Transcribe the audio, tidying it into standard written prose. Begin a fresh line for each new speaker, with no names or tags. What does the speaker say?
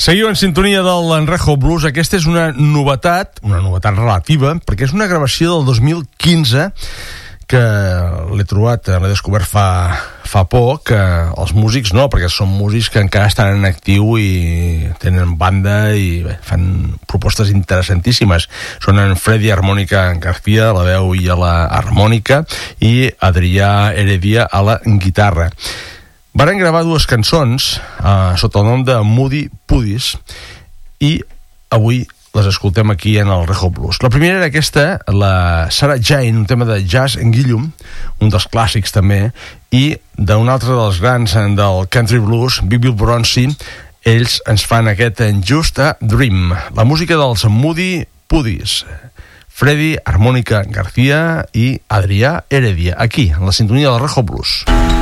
Seguiu en sintonia del Enrejo Blues. Aquesta és una novetat relativa, perquè és una gravació del 2015 que l'he trobat, l'he descobert fa poc. Els músics no, perquè són músics que encara estan en actiu i tenen banda i bé, fan propostes interessantíssimes. Són en Freddy Harmónica García a la veu i a la harmònica i Adrià Heredia a la guitarra. Varen gravar dues cançons sota el nom de Moody Puddies i avui les escoltem aquí en el Rejo Blues. La primera era aquesta, la Sarah Jane, un tema de Jazz and Gillum, un dels clàssics també, i d'un altre dels grans del country blues, Big Bill Bronzy. Ells ens fan aquest Just a Dream, la música dels Moody Puddies, Freddy Harmónica García i Adrià Heredia, aquí, en la sintonia del Rejo Blues.